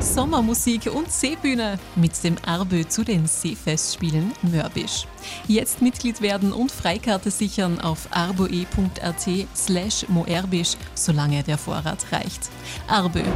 Sommermusik und Seebühne mit dem Arbö zu den Seefestspielen Mörbisch. Jetzt Mitglied werden und Freikarte sichern auf arboe.at/moerbisch, solange der Vorrat reicht. Arbö,